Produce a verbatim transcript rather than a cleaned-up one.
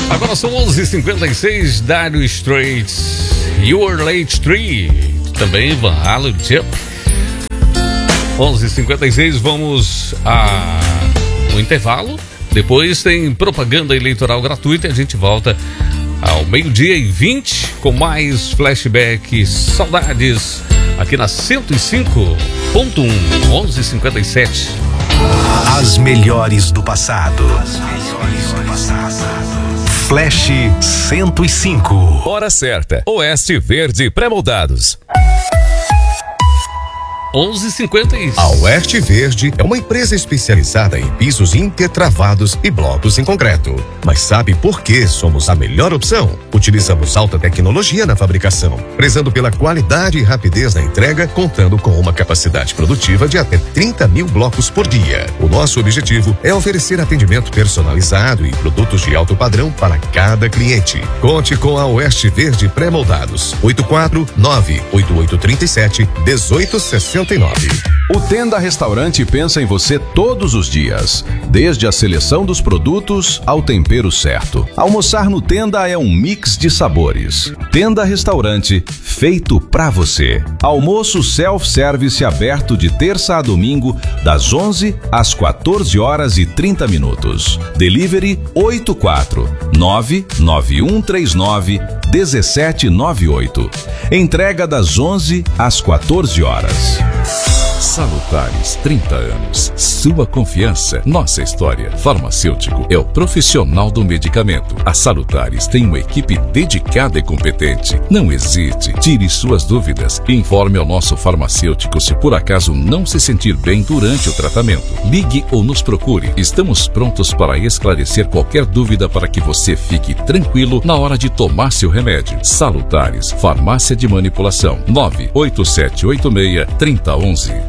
Agora são onze e cinquenta e seis, Dire Straits, You're Late Tree, também Van Halen, Tip. onze e cinquenta e seis, vamos ao intervalo. Depois tem propaganda eleitoral gratuita e a gente volta ao meio-dia e vinte com mais flashback, saudades, aqui na cento e cinco ponto um, onze e cinquenta e sete. As melhores do passado. As melhores do passado. Flash cento e cinco. Hora certa. Oeste Verde Pré-moldados. onze e cinquenta e seis. A Oeste Verde é uma empresa especializada em pisos intertravados e blocos em concreto. Mas sabe por que somos a melhor opção? Utilizamos alta tecnologia na fabricação, prezando pela qualidade e rapidez na entrega, contando com uma capacidade produtiva de até trinta mil blocos por dia. O nosso objetivo é oferecer atendimento personalizado e produtos de alto padrão para cada cliente. Conte com a Oeste Verde Pré-moldados. oito quatro nove oito oito três sete um oito seis nove. O Tenda Restaurante pensa em você todos os dias, desde a seleção dos produtos ao tempero certo. Almoçar no Tenda é um mix de sabores. Tenda Restaurante, feito pra você. Almoço self-service aberto de terça a domingo, das onze às quatorze horas e trinta minutos. Delivery oito quatro nove nove um três nove um sete nove oito. Entrega das onze às quatorze horas. Salutares, trinta anos. Sua confiança, nossa história. Farmacêutico é o profissional do medicamento. A Salutares tem uma equipe dedicada e competente. Não hesite, tire suas dúvidas e informe ao nosso farmacêutico se por acaso não se sentir bem durante o tratamento. Ligue ou nos procure. Estamos prontos para esclarecer qualquer dúvida para que você fique tranquilo na hora de tomar seu remédio. Salutares, Farmácia de Manipulação. nove oito sete oito seis, três zero um um.